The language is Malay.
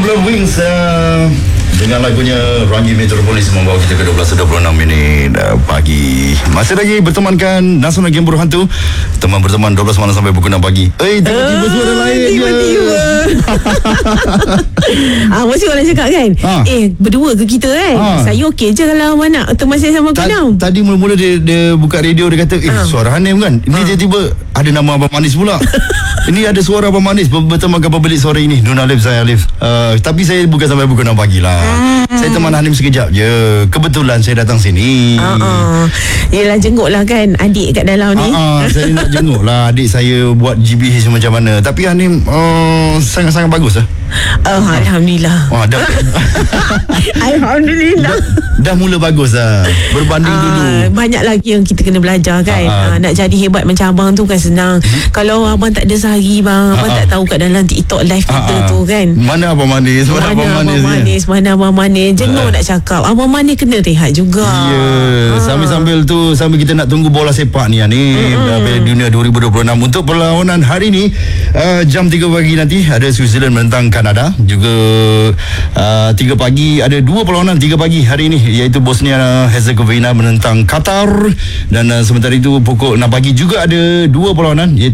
Problem Wings dengan lagunya Rangi Metropolis membawa kita ke 12.26 pagi. Masih lagi bertemankan Nasional Game Buruh Hantu. Teman berteman 12 malam sampai pukul 6 pagi. Tiba-tiba suara lain. Tiba-tiba. Mesti orang cakap kan, berdua ke kita kan? Saya okey je kalau abang nak teman saya sama Kunam. Tadi mula-mula dia buka radio, dia kata suara Hanim kan. Ini tiba-tiba ada nama Abang Manis pula. Ini ada suara Abang Manis bertemankan pemilik suara ini, Nun Alif, saya Alif. Tapi saya bukan sampai pukul 6 pagi lah. Saya teman Hanim sekejap je. Kebetulan saya datang sini. Yelah, jenguk lah kan adik kat dalam ni. Saya nak jenguk lah adik saya buat GBH macam mana. Tapi Hanim sangat-sangat bagus lah. Alhamdulillah. Alhamdulillah. Dah mula bagus lah berbanding dulu. Banyak lagi yang kita kena belajar kan. Nak jadi hebat macam abang tu kan senang. Kalau abang tak ada sehari bang, abang tak tahu kat dalam TikTok live kita tu kan. Mana Abang Manis? Mana Abang Manis? Jenuh nak cakap. Abang Manis kena rehat juga. Sambil-sambil tu, sambil kita nak tunggu bola sepak ni Piala Dunia 2026. Untuk perlawanan hari ni jam 3 pagi nanti ada Switzerland menentang Kanada. Juga 3 pagi ada 2 perlawanan 3 pagi hari ini, iaitu Bosnia Herzegovina menentang Qatar. Dan sementara itu pukul 6 pagi juga ada 2 perlawanan, iaitu